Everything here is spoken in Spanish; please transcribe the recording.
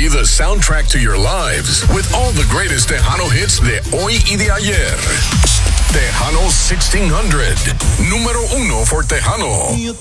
be the soundtrack to your lives with all the greatest Tejano hits de hoy y de ayer. Tejano 1600, número 1 for Tejano.